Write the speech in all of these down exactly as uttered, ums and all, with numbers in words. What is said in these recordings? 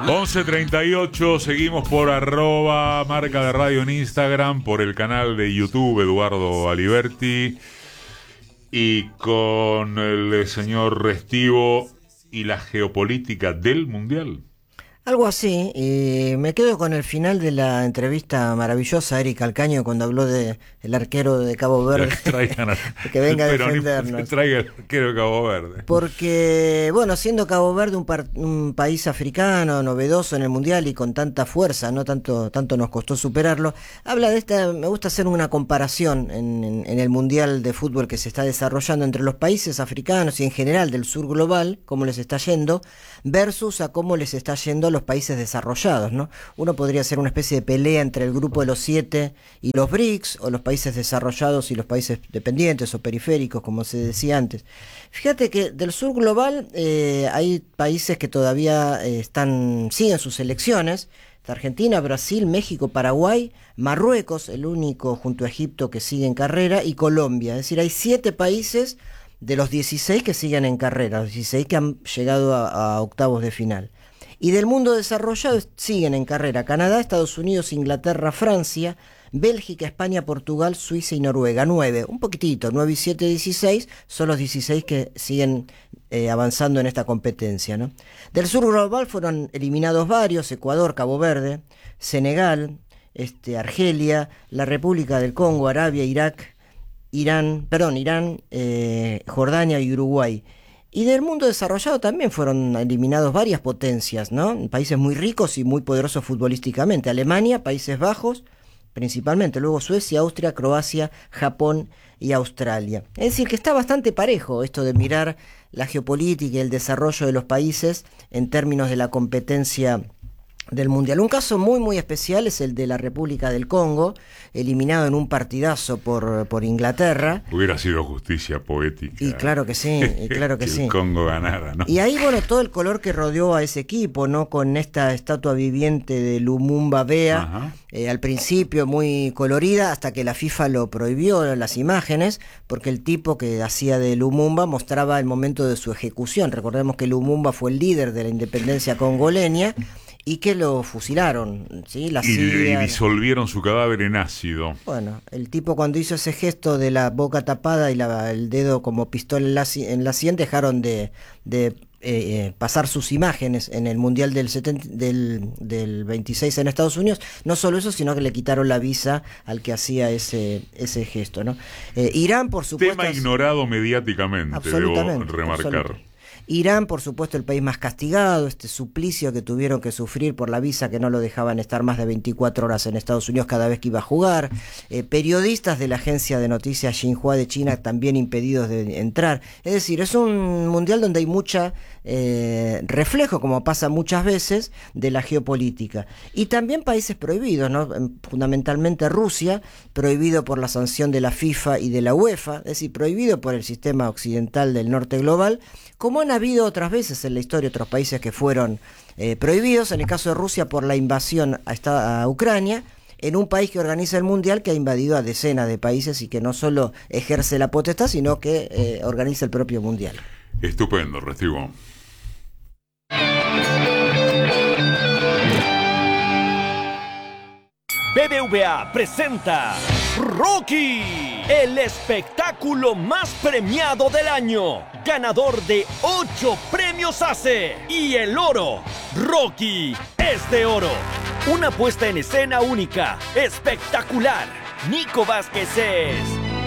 once treinta y ocho, seguimos por arroba marca de radio en Instagram, por el canal de YouTube Eduardo Aliberti y con el señor Restivo y la geopolítica del Mundial. Algo así, y me quedo con el final de la entrevista maravillosa a Eric Alcaño cuando habló de el arquero de Cabo Verde, a, que venga a defendernos. Traiga el arquero de Cabo Verde. Porque, bueno, siendo Cabo Verde un, par, un país africano, novedoso en el Mundial y con tanta fuerza, no tanto tanto nos costó superarlo, habla de esta, me gusta hacer una comparación en, en, en el Mundial de fútbol que se está desarrollando entre los países africanos y en general del sur global, cómo les está yendo, versus a cómo les está yendo a los países desarrollados, ¿no? Uno podría hacer una especie de pelea entre el grupo de los siete y los B R I C S, o los países desarrollados y los países dependientes o periféricos, como se decía antes. Fíjate que del sur global eh, hay países que todavía eh, están siguen sus elecciones. Argentina, Brasil, México, Paraguay, Marruecos, el único junto a Egipto que sigue en carrera, y Colombia. Es decir, hay siete países de los dieciséis que siguen en carrera, los dieciséis que han llegado a, a octavos de final. Y del mundo desarrollado siguen en carrera Canadá, Estados Unidos, Inglaterra, Francia, Bélgica, España, Portugal, Suiza y Noruega. Nueve, un poquitito, nueve y siete, dieciséis, son los dieciséis que siguen eh, avanzando en esta competencia, ¿no? Del sur global fueron eliminados varios: Ecuador, Cabo Verde, Senegal, este, Argelia, la República del Congo, Arabia, Irak, Irán, perdón, Irán, eh, Jordania y Uruguay. Y del mundo desarrollado también fueron eliminados varias potencias, ¿no? Países muy ricos y muy poderosos futbolísticamente. Alemania, Países Bajos, principalmente. Luego Suecia, Austria, Croacia, Japón y Australia. Es decir, que está bastante parejo esto de mirar la geopolítica y el desarrollo de los países en términos de la competencia del Mundial. Un caso muy muy especial es el de la República del Congo, eliminado en un partidazo por, por Inglaterra. Hubiera sido justicia poética. Y claro que sí, y claro que, que sí. el Congo ganara, ¿no? Y ahí, bueno, todo el color que rodeó a ese equipo, ¿no? Con esta estatua viviente de Lumumba Bea, eh, al principio muy colorida, hasta que la FIFA lo prohibió, las imágenes, porque el tipo que hacía de Lumumba mostraba el momento de su ejecución. Recordemos que Lumumba fue el líder de la independencia congoleña, y que lo fusilaron, ¿sí? La y, Siria, y disolvieron su cadáver en ácido. Bueno, el tipo cuando hizo ese gesto de la boca tapada y la, el dedo como pistola en la, en la sien, dejaron de, de eh, pasar sus imágenes en el Mundial del, setenta, del, del veintiséis en Estados Unidos. No solo eso, sino que le quitaron la visa al que hacía ese, ese gesto, ¿no? Eh, Irán, por supuesto... Tema ignorado mediáticamente, debo remarcar. Absolutamente. Irán, por supuesto, el país más castigado, este suplicio que tuvieron que sufrir por la visa que no lo dejaban estar más de veinticuatro horas en Estados Unidos cada vez que iba a jugar. Eh, periodistas de la agencia de noticias Xinhua de China también impedidos de entrar. Es decir, es un mundial donde hay mucha eh, reflejo, como pasa muchas veces, de la geopolítica. Y también países prohibidos, ¿no? Fundamentalmente Rusia, prohibido por la sanción de la FIFA y de la UEFA, es decir, prohibido por el sistema occidental del norte global, como han habido otras veces en la historia otros países que fueron eh, prohibidos, en el caso de Rusia por la invasión a, esta, a Ucrania, en un país que organiza el Mundial, que ha invadido a decenas de países y que no solo ejerce la potestad, sino que eh, organiza el propio Mundial. Estupendo, Restivo. B B V A presenta Rocky, el espectáculo más premiado del año, ganador de ocho premios A C E y el oro. Rocky es de oro. Una puesta en escena única, espectacular. Nico Vázquez es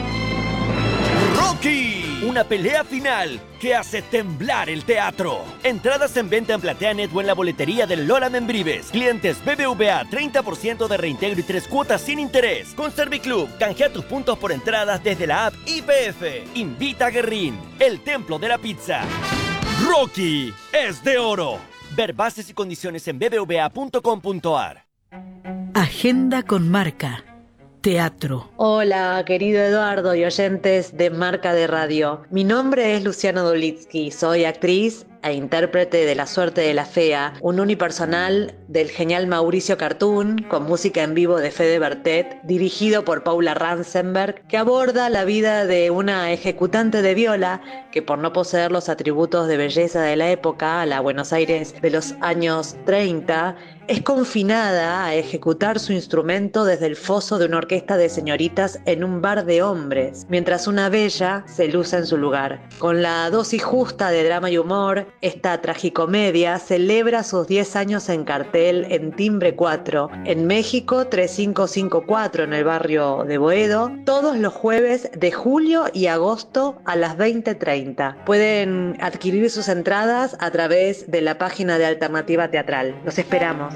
Rocky. Una pelea final que hace temblar el teatro. Entradas en venta en PlateaNet o en la boletería del Lola Membrives. Clientes B B V A, treinta por ciento de reintegro y tres cuotas sin interés. Con Serviclub, canjea tus puntos por entradas desde la app I P F. Invita a Guerrín, el templo de la pizza. Rocky es de oro. Ver bases y condiciones en b b v a punto com punto a r. Agenda con Marca. Teatro. Hola, querido Eduardo y oyentes de Marca de Radio. Mi nombre es Luciana Dolitsky, soy actriz e intérprete de La suerte de la fea, un unipersonal del genial Mauricio Cartoon, con música en vivo de Fede Bertet, dirigido por Paula Ransenberg, que aborda la vida de una ejecutante de viola que, por no poseer los atributos de belleza de la época, la Buenos Aires de los años treinta, es confinada a ejecutar su instrumento desde el foso de una orquesta de señoritas en un bar de hombres, mientras una bella se luce en su lugar. Con la dosis justa de drama y humor, esta tragicomedia celebra sus diez años en cartel en Timbre cuatro, en México treinta y cinco cincuenta y cuatro en el barrio de Boedo, todos los jueves de julio y agosto a las veinte treinta. Pueden adquirir sus entradas a través de la página de Alternativa Teatral. Los esperamos.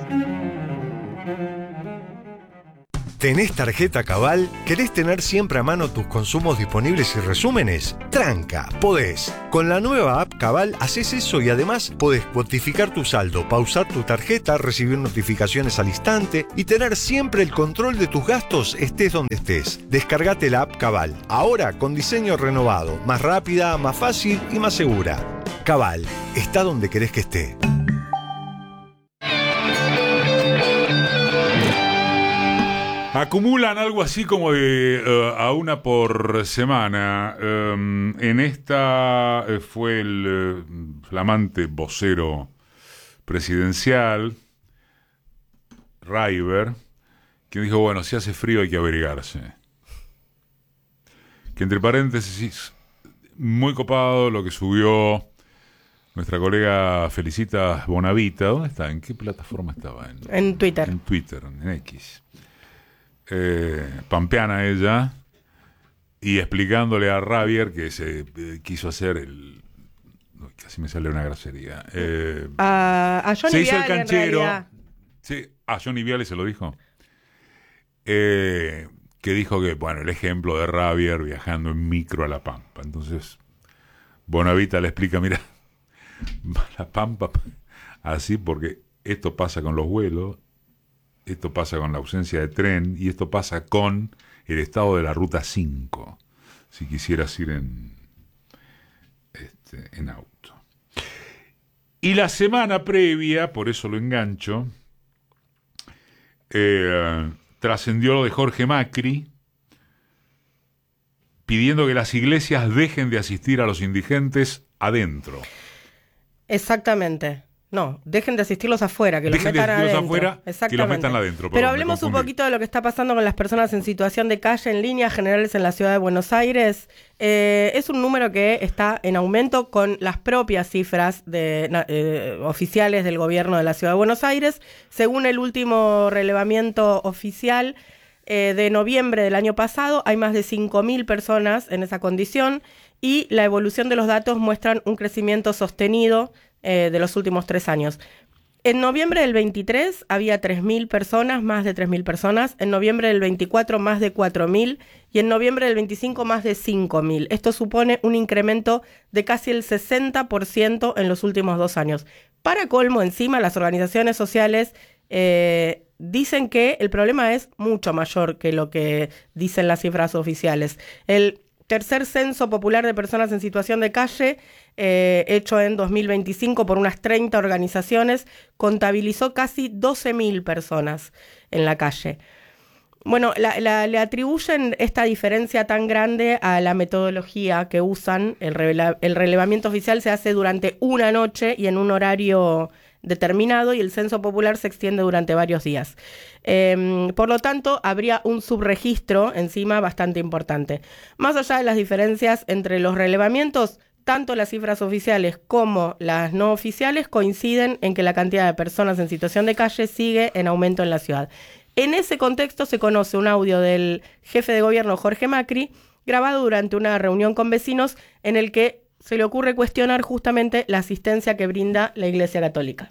¿Tenés tarjeta Cabal? ¿Querés tener siempre a mano tus consumos disponibles y resúmenes? Tranca, podés. Con la nueva app Cabal haces eso y además podés cuantificar tu saldo, pausar tu tarjeta, recibir notificaciones al instante y tener siempre el control de tus gastos estés donde estés. Descargate la app Cabal, ahora con diseño renovado, más rápida, más fácil y más segura. Cabal, está donde querés que esté. Acumulan algo así como de uh, a una por semana. Um, en esta uh, fue el uh, flamante vocero presidencial, Raiber, que dijo, bueno, si hace frío hay que abrigarse. Que entre paréntesis, muy copado lo que subió nuestra colega Felicita Bonavita. ¿Dónde está? ¿En qué plataforma estaba? En, en Twitter. En Twitter, en X. Eh, pampeana ella, y explicándole a Ravier que se eh, quiso hacer el... Casi me sale una grosería. Eh, a, a Johnny se hizo Viale, el canchero. en Sí, a Johnny Viale se lo dijo. Eh, que dijo que, bueno, el ejemplo de Ravier viajando en micro a La Pampa. Entonces, Bonavita le explica, mira, La Pampa, así porque esto pasa con los vuelos, esto pasa con la ausencia de tren y esto pasa con el estado de la ruta cinco, si quisieras ir en, este, en auto. Y la semana previa, por eso lo engancho, eh, trascendió lo de Jorge Macri, pidiendo que las iglesias dejen de asistir a los indigentes adentro. Exactamente. No, dejen de asistirlos afuera, que los dejen metan de asistirlos adentro. afuera, Exactamente. que los metan adentro. Pero hablemos un poquito de lo que está pasando con las personas en situación de calle en líneas generales en la ciudad de Buenos Aires. Eh, es un número que está en aumento con las propias cifras de, eh, oficiales del gobierno de la ciudad de Buenos Aires. Según el último relevamiento oficial eh, de noviembre del año pasado, hay más de cinco mil personas en esa condición y la evolución de los datos muestran un crecimiento sostenido Eh, de los últimos tres años. En noviembre del veintitrés había tres mil personas, más de tres mil personas. En noviembre del veinticuatro más de cuatro mil y en noviembre del veinticinco más de cinco mil. Esto supone un incremento de casi el sesenta por ciento en los últimos dos años. Para colmo, encima, las organizaciones sociales eh, dicen que el problema es mucho mayor que lo que dicen las cifras oficiales. El tercer censo popular de personas en situación de calle, eh, hecho en dos mil veinticinco por unas treinta organizaciones, contabilizó casi doce mil personas en la calle. Bueno, la, la, le atribuyen esta diferencia tan grande a la metodología que usan. El, revela, el relevamiento oficial se hace durante una noche y en un horario determinado y el censo popular se extiende durante varios días. Eh, por lo tanto, habría un subregistro encima bastante importante. Más allá de las diferencias entre los relevamientos, tanto las cifras oficiales como las no oficiales coinciden en que la cantidad de personas en situación de calle sigue en aumento en la ciudad. En ese contexto se conoce un audio del jefe de gobierno Jorge Macri, grabado durante una reunión con vecinos en el que se le ocurre cuestionar justamente la asistencia que brinda la Iglesia Católica.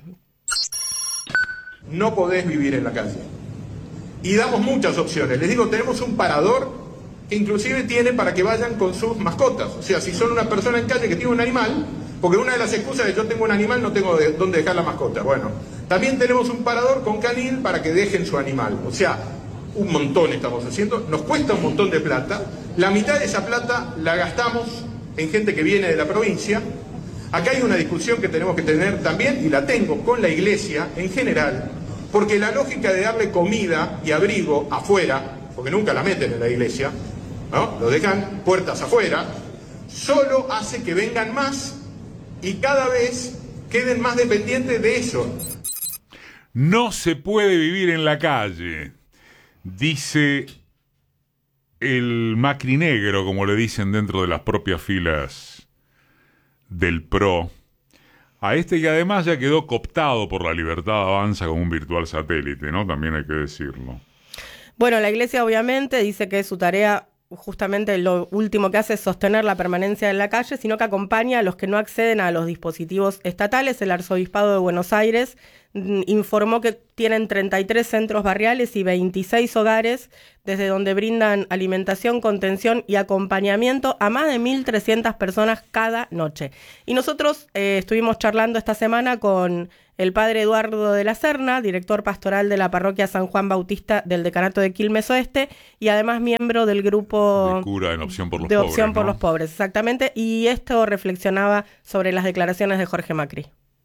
No podés vivir en la calle. Y damos muchas opciones. Les digo, tenemos un parador que inclusive tiene para que vayan con sus mascotas. O sea, si son una persona en calle que tiene un animal, porque una de las excusas es yo tengo un animal, no tengo de dónde dejar la mascota. Bueno, también tenemos un parador con canil para que dejen su animal. O sea, un montón estamos haciendo. Nos cuesta un montón de plata. La mitad de esa plata la gastamos en gente que viene de la provincia. Acá hay una discusión que tenemos que tener también, y la tengo con la Iglesia en general, porque la lógica de darle comida y abrigo afuera, porque nunca la meten en la Iglesia, ¿no? Lo dejan puertas afuera, solo hace que vengan más y cada vez queden más dependientes de eso. No se puede vivir en la calle, dice el macrinegro, como le dicen dentro de las propias filas del P R O, a este que además ya quedó cooptado por La Libertad Avanza como un virtual satélite, ¿no? También hay que decirlo. Bueno, la Iglesia obviamente dice que su tarea, justamente lo último que hace es sostener la permanencia en la calle, sino que acompaña a los que no acceden a los dispositivos estatales. El Arzobispado de Buenos Aires mm, informó que tienen treinta y tres centros barriales y veintiséis hogares, desde donde brindan alimentación, contención y acompañamiento a más de mil trescientas personas cada noche. Y nosotros eh, estuvimos charlando esta semana con el padre Eduardo de la Serna, director pastoral de la parroquia San Juan Bautista del Decanato de Quilmes Oeste, y además miembro del grupo de cura en Opción por los de Pobres, Opción por ¿no? los Pobres, exactamente, y esto reflexionaba sobre las declaraciones de Jorge Macri.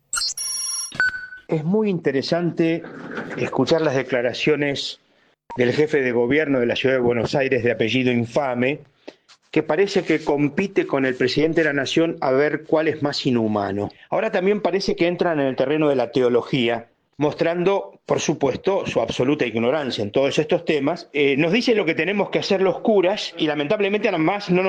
Es muy interesante escuchar las declaraciones del jefe de gobierno de la ciudad de Buenos Aires, de apellido infame, que parece que compite con el presidente de la nación a ver cuál es más inhumano. Ahora también parece que entran en el terreno de la teología, mostrando, por supuesto, su absoluta ignorancia en todos estos temas. Eh, nos dice lo que tenemos que hacer los curas y lamentablemente además no nos